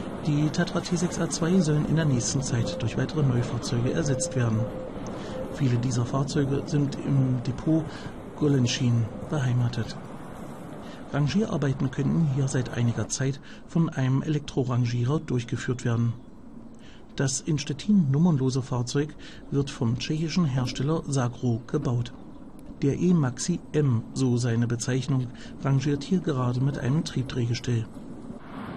Die Tatra T6A2 sollen in der nächsten Zeit durch weitere Neufahrzeuge ersetzt werden. Viele dieser Fahrzeuge sind im Depot Gollenschien beheimatet. Rangierarbeiten können hier seit einiger Zeit von einem Elektrorangierer durchgeführt werden. Das in Stettin nummernlose Fahrzeug wird vom tschechischen Hersteller Sagro gebaut. Der E-Maxi M, so seine Bezeichnung, rangiert hier gerade mit einem Triebdrehgestell.